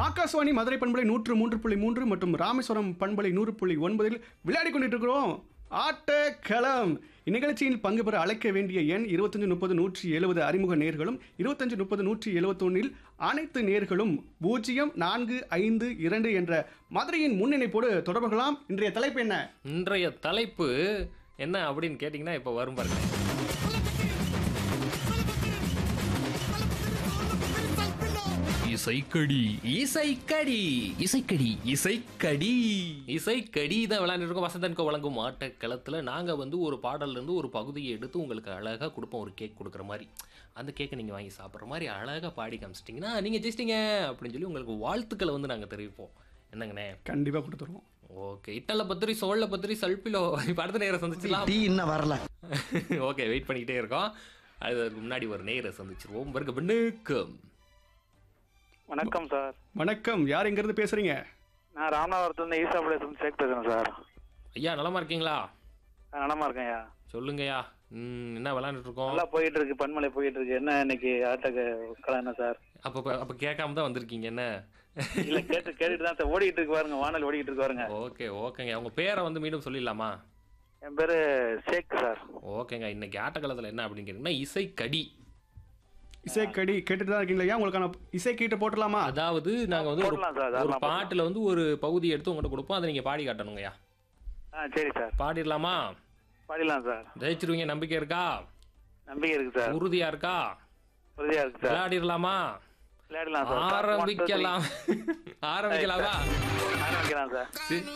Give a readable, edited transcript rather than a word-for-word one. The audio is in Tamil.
ஆகாசவாணி மதுரை பண்பலை 103.3 மற்றும் ராமேஸ்வரம் பண்பலை 100.9 விளையாடி கொண்டிட்டு இருக்கிறோம் ஆட்டக்களம். இந்நிகழ்ச்சியில் பங்கு பெற அழைக்க வேண்டிய எண் 2530 அறிமுக நேர்களும் 2530 அனைத்து நேர்களும் 0452 என்ற மதுரையின் முன்னிணைப்போடு தொடர்புகளாம். இன்றைய தலைப்பு என்ன? இன்றைய தலைப்பு என்ன அப்படின்னு கேட்டிங்கன்னா இப்போ வரும் பாருங்க. இசைக்கடி இசைக்கடி இசைக்கடி இசைக்கடி இசைக்கடி தான் விளையாண்டுருக்கோம். வசந்தன்கோ வழங்கும் ஆட்டக்களத்தில் நாங்கள் வந்து ஒரு பாடல்லேருந்து ஒரு பகுதியை எடுத்து உங்களுக்கு அழகாக கொடுப்போம். ஒரு கேக் கொடுக்குற மாதிரி அந்த கேக்கை நீங்கள் வாங்கி சாப்பிட்ற மாதிரி அழகாக பாடி காமிச்சிட்டிங்கன்னா நீங்கள் ஜெயிச்சிட்டிங்க அப்படின்னு சொல்லி உங்களுக்கு வாழ்த்துக்களை வந்து நாங்கள் தெரிவிப்போம். என்னங்கண்ணே? கண்டிப்பாக கொடுத்துருவோம். ஓகே. இட்டல பத்திரி சோழ பத்திரி சல்பிலோ இப்போ அடுத்த நேரம் சந்திச்சிடலாம். இன்னும் வரல. ஓகே, வெயிட் பண்ணிக்கிட்டே இருக்கோம். அதுக்கு முன்னாடி ஒரு நேரை சந்திச்சிருவோம். வருக வணக்கம். வணக்கம் சார். வணக்கம். யார் எங்கிருந்து பேசுறீங்க? நான் ராமநாதபுரத்துலேருந்து ஈசா பாளையத்துல சேக் பேசுறேன் சார். ஐயா நலமா இருக்கீங்களா? நலமா இருக்கேன் ஐயா. சொல்லுங்கய்யா. என்ன விளையாண்டுட்டு இருக்கோம்? நல்லா போயிட்டு இருக்கு, பன்மலை போயிட்டு இருக்கு. என்ன இன்னைக்கு ஆட்டக்களம் என்ன சார்? அப்ப கேட்காம தான் வந்திருக்கீங்க என்ன? இல்ல கேட்டுட்டு தான் சார் ஓடிட்டு இருக்கு பாருங்க, வானல் ஓடிட்டு இருக்கு பாருங்க. ஓகேங்க. உங்க பேரை வந்து மீண்டும் சொல்லிடலாமா? என் பேரு ஷேக் சார். ஓகேங்க. இன்னைக்கு ஆட்டக்களத்தில் என்ன அப்படின்னு கேட்டீங்கன்னா இசைக்கடி. இசைக்கடி கேட்டுட்டு தான் இருக்கீங்களா? உங்களுக்கான இசை கீட்டை போட்டலாமா? அதாவது நாங்கள் வந்து ஒரு போடலாம் பாட்டில் வந்து ஒரு பகுதி எடுத்து உங்கள்கிட்ட கொடுப்போம். அதை நீங்கள் பாடி காட்டணுங்கய்யா. சரி சார். பாடிடலாமா? பாடிடலாம் சார். ஜெயிச்சிருவீங்க நம்பிக்கை இருக்கா? நம்பிக்கை இருக்கு சார். உறுதியா இருக்கா? உறுதியா இருக்கு சார். விளையாடிடலாமா? விளையாடலாம் சார். ஆரம்பிக்கலாமா? ஆரம்பிக்கலாம் சார்.